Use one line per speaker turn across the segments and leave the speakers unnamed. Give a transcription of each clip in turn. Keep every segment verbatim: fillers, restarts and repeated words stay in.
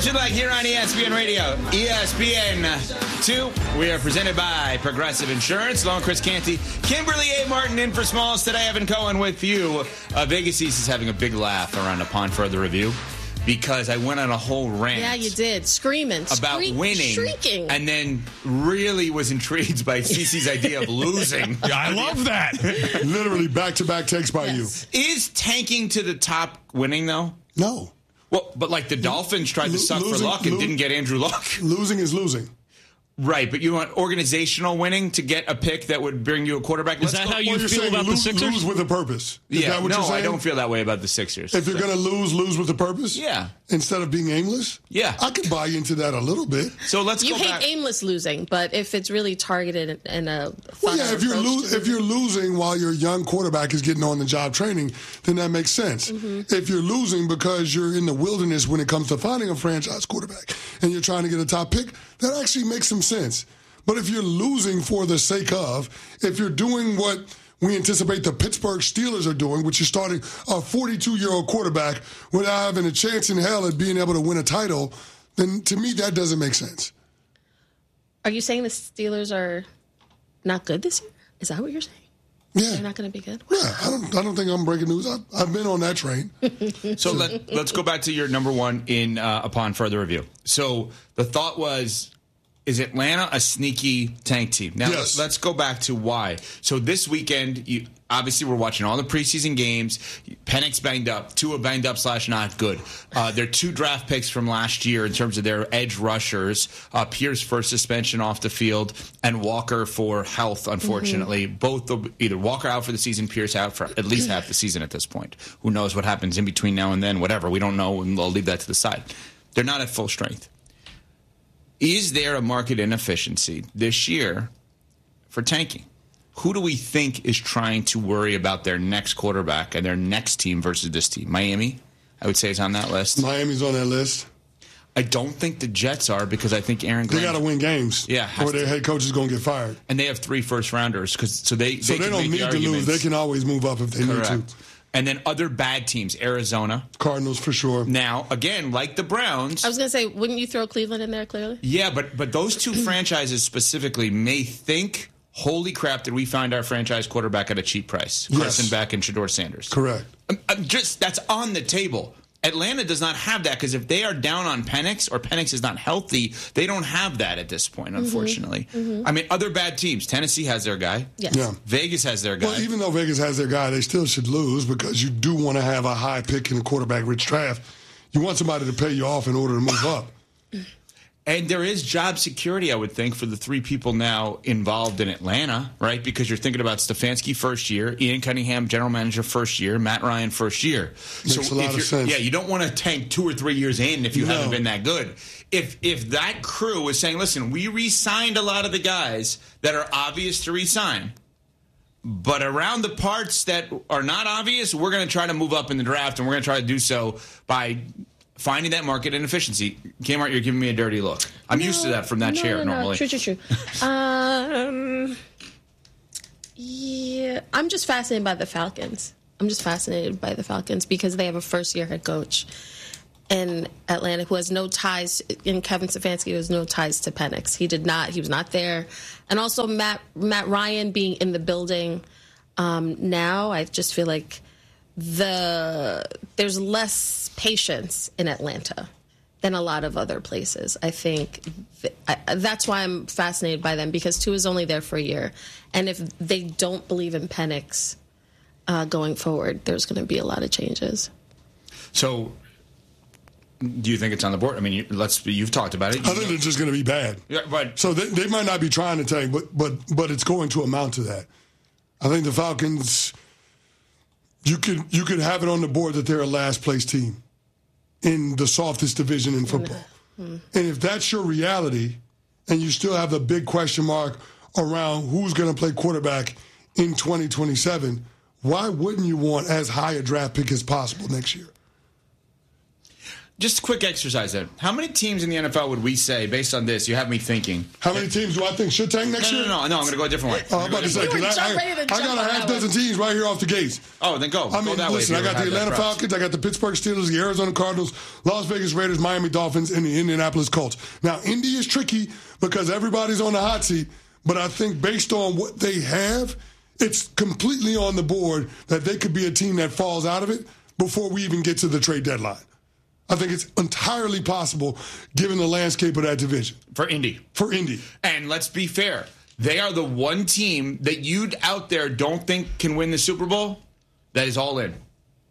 Like here on E S P N Radio, E S P N two. We are presented by Progressive Insurance. Long Chris Canty, Kimberly A. Martin in for Smalls today. Evan Cohen with you. Uh, Vegas East is having a big laugh around Upon Further Review because I went on a whole rant.
Yeah, you did. Screaming.
About
Scree-
winning.
Shrieking.
And then really was intrigued by Cece's idea of losing.
Yeah, I love that.
Literally back-to-back takes by
Yes.
you.
Is tanking to the top winning, though?
No.
Well, but like the Dolphins tried to suck
Losing-
for luck and
lo-
didn't get Andrew Luck.
Losing is losing.
Right, but you want organizational winning to get a pick that would bring you a quarterback?
Is
Let's
that
go-
how you
Well, you're
feel
saying
about
lose,
the Sixers?
lose with a purpose. Is
Yeah,
that what
no,
you're saying?
I don't feel that way about the Sixers.
If you're going to lose, lose with a purpose?
Yeah.
Instead of being aimless?
Yeah.
I could buy into that a little bit.
So let's
You
go
hate
back.
aimless losing, but if it's really targeted and a
Well,
fun
yeah, if you're,
approach
lo-
to
if you're losing while your young quarterback is getting on the job training, then that makes sense.
Mm-hmm.
If you're losing because you're in the wilderness when it comes to finding a franchise quarterback and you're trying to get a top pick, that actually makes some sense. But if you're losing for the sake of, if you're doing what we anticipate the Pittsburgh Steelers are doing, which is starting a forty-two-year-old quarterback without having a chance in hell at being able to win a title, then to me that doesn't make sense.
Are you saying the Steelers are not good this year? Is that what you're saying?
Yeah.
They're not going to be good?
Yeah, I don't. I don't think I'm breaking news. I've, I've been on that train.
So let, let's go back to your number one in uh, Upon Further Review. So the thought was, is Atlanta a sneaky tank team? Now,
Yes.
let's go back to why. So this weekend, you, obviously we're watching all the preseason games. Penix banged up. Tua banged up slash not good. Uh, they're two draft picks from last year in terms of their edge rushers. Uh, Pierce for suspension off the field and Walker for health, unfortunately. Mm-hmm. Both the, either Walker out for the season, Pierce out for at least half the season at this point. Who knows what happens in between now and then, whatever. We don't know, and I'll leave that to the side. They're not at full strength. Is there a market inefficiency this year for tanking? Who do we think is trying to worry about their next quarterback and their next team versus this team? Miami, I would say, is on that list.
Miami's on that list.
I don't think the Jets are because I think Aaron Glenn.
They got to win games.
Yeah, has
or their
to.
head coach is going to get fired.
And they have three first rounders, because so they
So
they,
they,
can
don't
make
need
the
to lose.
arguments.
They can always move up if they
Correct.
need to.
And then other bad teams, Arizona.
Cardinals for sure.
Now, again, like the Browns.
I was going to say, wouldn't you throw Cleveland in there, clearly?
Yeah, but but those two franchises specifically may think, holy crap, did we find our franchise quarterback at a cheap price?
Yes.
Carson Beck and Shador Sanders.
Correct.
I'm, I'm just that's on the table. Atlanta does not have that because if they are down on Penix or Penix is not healthy, they don't have that at this point, unfortunately. Mm-hmm. Mm-hmm. I mean, other bad teams. Tennessee has their guy.
Yes.
Yeah.
Vegas has their guy.
Well, even though Vegas has their guy, they still should lose because you do want to have a high pick in a quarterback-rich draft. You want somebody to pay you off in order to move up.
And there is job security, I would think, for the three people now involved in Atlanta, right? Because you're thinking about Stefanski first year, Ian Cunningham, general manager first year, Matt Ryan first year.
Makes a lot
if
of
you're,
sense.
Yeah, you don't want to tank two or three years in if you
No.
haven't been that good. If if that crew was saying, listen, we re-signed a lot of the guys that are obvious to re-sign, but around the parts that are not obvious, we're going to try to move up in the draft, and we're going to try to do so by finding that market inefficiency. Kmart, you're giving me a dirty look. I'm
No,
used to that from that
no,
chair
no, no.
normally.
True, true, true. um, yeah, I'm just fascinated by the Falcons. I'm just fascinated by the Falcons because they have a first-year head coach in Atlanta who has no ties, in Kevin Stefanski, who has no ties to Penix. He did not, he was not there. And also Matt Matt Ryan being in the building um, now, I just feel like the there's less patience in Atlanta than a lot of other places. I think th- I, that's why I'm fascinated by them, because Tua is only there for a year. And if they don't believe in Penix uh, going forward, there's going to be a lot of changes.
So, do you think it's on the board? I mean, you, let's. You've talked about it. You
I think
know-
it's just going to be bad.
Yeah, but
So they, they might not be trying to tank, but but but it's going to amount to that. I think the Falcons, you could you could have it on the board that they're a last place team in the softest division in football. Mm. And if that's your reality, and you still have the big question mark around who's going to play quarterback in twenty twenty-seven, why wouldn't you want as high a draft pick as possible next year?
Just a quick exercise then. How many teams in the N F L would we say, based on this, you have me thinking?
How many teams do I think should tank next
no,
year?
No, no, no, I'm going to go a different way.
Oh, I'm about to say, 'cause I, I, I got a half dozen teams right here off the gates.
Oh, then go.
I mean,
go that
listen,
way
I got the Atlanta Falcons, I got the Pittsburgh Steelers, the Arizona Cardinals, Las Vegas Raiders, Miami Dolphins, and the Indianapolis Colts. Now, Indy is tricky because everybody's on the hot seat, but I think based on what they have, it's completely on the board that they could be a team that falls out of it before we even get to the trade deadline. I think it's entirely possible given the landscape of that division.
For Indy.
For Indy.
And let's be fair. They are the one team that you out there don't think can win the Super Bowl that is all in.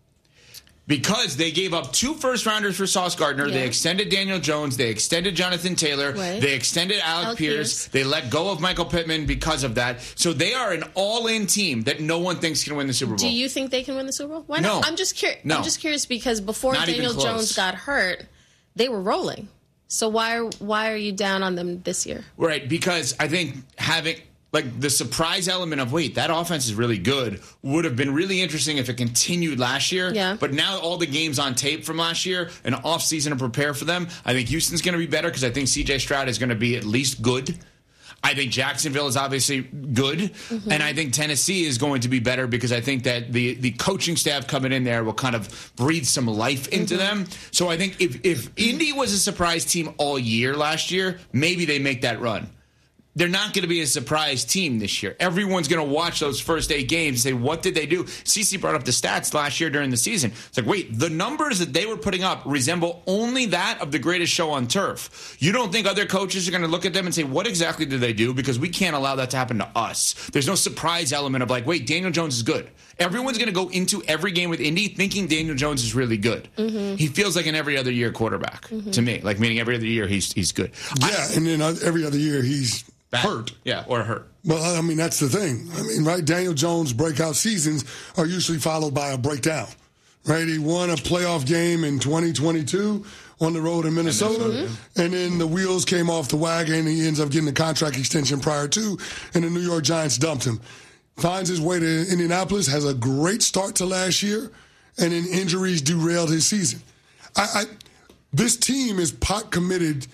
Because they gave up two first-rounders for Sauce Gardner. Yeah. They extended Daniel Jones. They extended Jonathan Taylor.
Right.
They extended Alec, Alec Pierce. Pierce. They let go of Michael Pittman because of that. So they are an all-in team that no one thinks can win the Super Bowl.
Do you think they can win the Super Bowl? Why
no.
not? I'm just curious.
No.
I'm just curious because before
not
Daniel Jones got hurt, they were rolling. So why are, why are you down on them this year?
Right, because I think having... Like, the surprise element of, wait, that offense is really good would have been really interesting if it continued last year.
Yeah.
But now all the games on tape from last year, an offseason to prepare for them, I think Houston's going to be better because I think C J Stroud is going to be at least good. I think Jacksonville is obviously good. Mm-hmm. And I think Tennessee is going to be better because I think that the, the coaching staff coming in there will kind of breathe some life into mm-hmm. them. So I think if, if Indy was a surprise team all year last year, maybe they make that run. They're not going to be a surprise team this year. Everyone's going to watch those first eight games and say, what did they do? Cece brought up the stats last year during the season. It's like, wait, the numbers that they were putting up resemble only that of the greatest show on turf. You don't think other coaches are going to look at them and say, what exactly did they do? Because we can't allow that to happen to us. There's no surprise element of like, wait, Daniel Jones is good. Everyone's going to go into every game with Indy thinking Daniel Jones is really good. Mm-hmm. He feels like an every other year quarterback mm-hmm. to me, like meaning every other year he's he's good.
Yeah, I, and then every other year he's
Bad.
hurt.
Yeah, or hurt.
Well, I mean, that's the thing. I mean, right, Daniel Jones' breakout seasons are usually followed by a breakdown, right? He won a playoff game in twenty twenty-two on the road in Minnesota, Minnesota yeah. and then the wheels came off the wagon, and he ends up getting a contract extension prior to, and the New York Giants dumped him. Finds his way to Indianapolis, has a great start to last year, and then injuries derailed his season. I, I this team is pot committed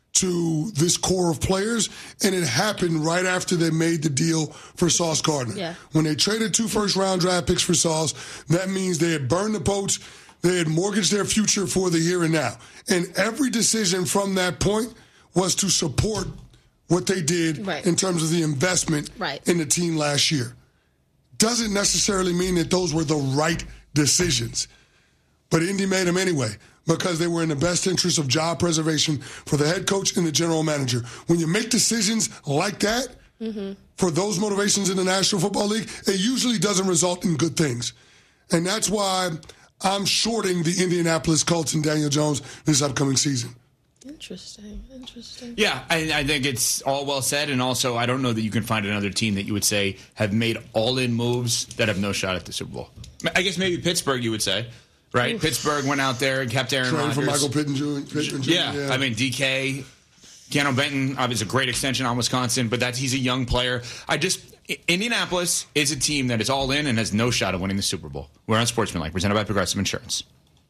to this core of players, and it happened right after they made the deal for Sauce Gardner.
Yeah.
When they traded two first-round draft picks for Sauce, that means they had burned the boats, they had mortgaged their future for the here and now. And every decision from that point was to support what they did
right.
in terms of the investment
right.
in the team last year. Doesn't necessarily mean that those were the right decisions, but Indy made them anyway, because they were in the best interest of job preservation for the head coach and the general manager. When you make decisions like that, mm-hmm. for those motivations in the National Football League, it usually doesn't result in good things. And that's why I'm shorting the Indianapolis Colts and Daniel Jones this upcoming season.
Interesting, interesting.
Yeah, I, I think it's all well said, and also I don't know that you can find another team that you would say have made all-in moves that have no shot at the Super Bowl. I guess maybe Pittsburgh, you would say. Right, Oof. Pittsburgh went out there and kept Aaron Rodgers.
For Michael Pittman Junior
Yeah. yeah, I mean D K, Keanu Benton, obviously a great extension on Wisconsin, but that's he's a young player. I just Indianapolis is a team that is all in and has no shot of winning the Super Bowl. We're on Sportsmanlike, presented by Progressive Insurance.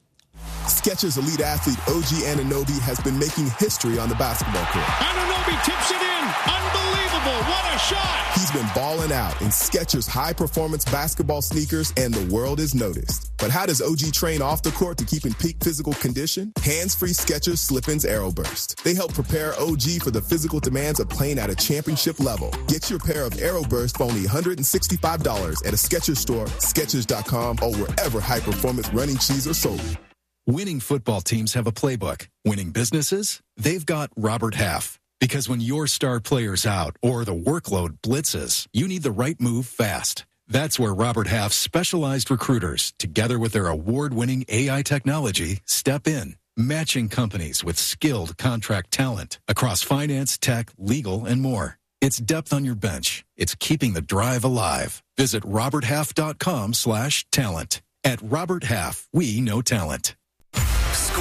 Skechers elite athlete O G Anunoby has been making history on the basketball court.
Anunoby tips it in. Unbelievable. What a shot.
He's been balling out in Skechers high-performance basketball sneakers, and the world is noticed. But how does O G train off the court to keep in peak physical condition? Hands-free Skechers Slip-ins Aeroburst. They help prepare O G for the physical demands of playing at a championship level. Get your pair of Aeroburst for only one hundred sixty-five dollars at a Skechers store, Skechers dot com, or wherever high-performance running shoes are sold.
Winning football teams have a playbook. Winning businesses, they've got Robert Half. Because when your star player's out or the workload blitzes, you need the right move fast. That's where Robert Half's specialized recruiters, together with their award-winning A I technology, step in, matching companies with skilled contract talent across finance, tech, legal, and more. It's depth on your bench. It's keeping the drive alive. Visit robert half dot com slash talent. At Robert Half, we know talent.
Score North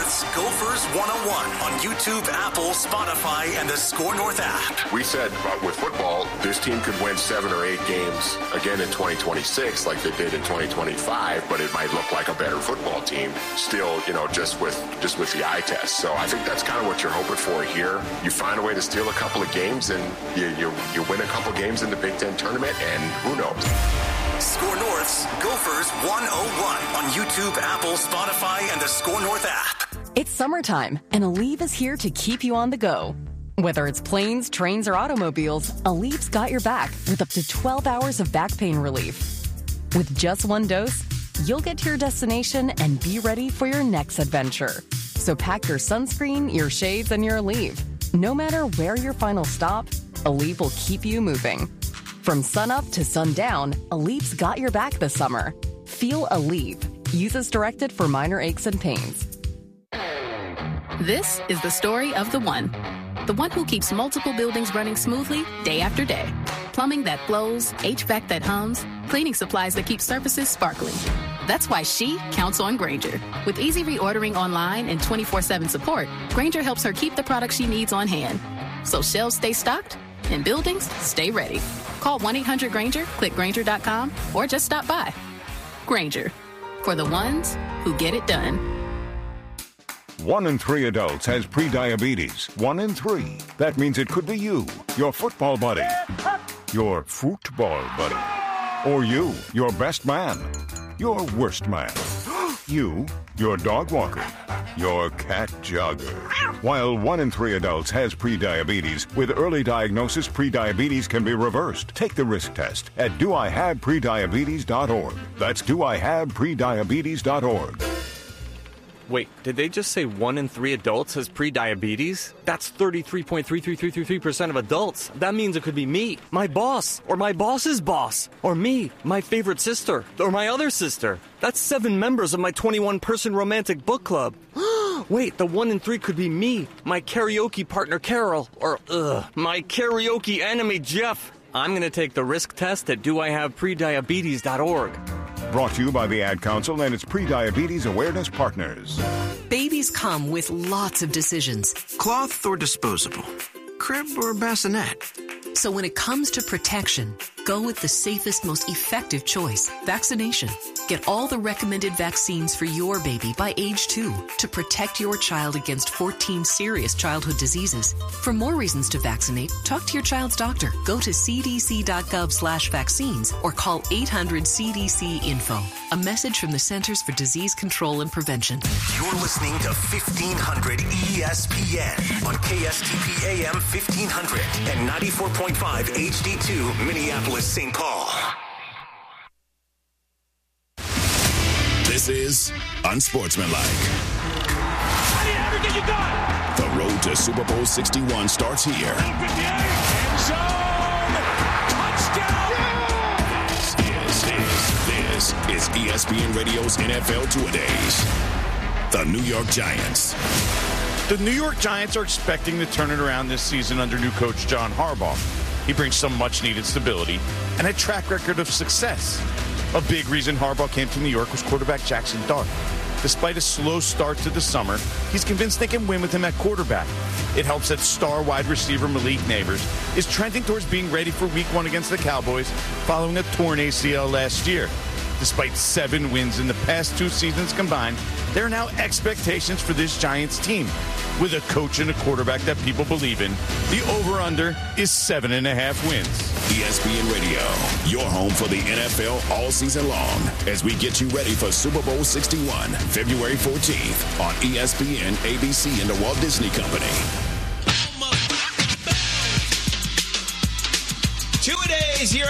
North's Gophers one oh one on YouTube, Apple, Spotify, and the Score North app.
We said uh, with football, this team could win seven or eight games again in twenty twenty-six like they did in twenty twenty-five, but it might look like a better football team still, you know, just with just with the eye test. So I think that's kind of what you're hoping for here. You find a way to steal a couple of games and you, you, you win a couple games in the Big Ten tournament, and who knows?
Score North's Gophers one oh one on YouTube, Apple, Spotify, and the Score North app.
It's summertime, and Aleve is here to keep you on the go. Whether it's planes, trains, or automobiles, Aleve's got your back with up to twelve hours of back pain relief. With just one dose, you'll get to your destination and be ready for your next adventure. So pack your sunscreen, your shades, and your Aleve. No matter where your final stop, Aleve will keep you moving. From sunup to sundown, Aleve's got your back this summer. Feel Aleve. Use as directed for minor aches and pains.
This is the story of the one. The one who keeps multiple buildings running smoothly day after day. Plumbing that flows, H V A C that hums, cleaning supplies that keep surfaces sparkling. That's why she counts on Grainger. With easy reordering online and twenty-four seven support, Grainger helps her keep the products she needs on hand. So shelves stay stocked and buildings stay ready. Call one eight hundred Grainger, click Grainger dot com, or just stop by. Grainger, for the ones who get it done.
One in three adults has prediabetes. One in three. That means it could be you, your football buddy, your football buddy, or you, your best man, your worst man, you, your dog walker, your cat jogger. While one in three adults has prediabetes, with early diagnosis, prediabetes can be reversed. Take the risk test at do I have prediabetes dot org. That's do I have prediabetes dot org.
Wait, did they just say one in three adults has prediabetes? That's thirty-three point three three three three three percent of adults. That means it could be me, my boss, or my boss's boss, or me, my favorite sister, or my other sister. That's seven members of my twenty-one person romantic book club. Wait, the one in three could be me, my karaoke partner Carol, or ugh, my karaoke enemy Jeff. I'm going to take the risk test at do I have prediabetes dot org.
Brought to you by the Ad Council and its Prediabetes Awareness Partners.
Babies come with lots of decisions.
Cloth or disposable? Crib or bassinet?
So when it comes to protection, go with the safest, most effective choice, vaccination. Get all the recommended vaccines for your baby by age two to protect your child against fourteen serious childhood diseases. For more reasons to vaccinate, talk to your child's doctor. Go to c d c dot gov slash vaccines or call eight hundred C D C info. A message from the Centers for Disease Control and Prevention.
You're listening to fifteen hundred E S P N on K S T P A M fifteen hundred and ninety-four point five H D two Minneapolis, Saint Paul.
This is Unsportsmanlike.
How do you ever get you done?
The road to Super Bowl sixty-one starts here.
End zone! Touchdown!
This is, this, this is E S P N Radio's N F L Two-A-Days. The New York Giants.
The New York Giants are expecting to turn it around this season under new coach John Harbaugh. He brings some much-needed stability and a track record of success. A big reason Harbaugh came to New York was quarterback Jackson Dart. Despite a slow start to the summer, he's convinced they can win with him at quarterback. It helps that star wide receiver Malik Nabers is trending towards being ready for week one against the Cowboys following a torn A C L last year. Despite seven wins in the past two seasons combined, there are now expectations for this Giants team. With a coach and a quarterback that people believe in, the over-under is seven and a half wins.
E S P N Radio, your home for the N F L all season long, as we get you ready for Super Bowl sixty-one, February fourteenth on E S P N, A B C, and the Walt Disney Company.
Two-A-Days here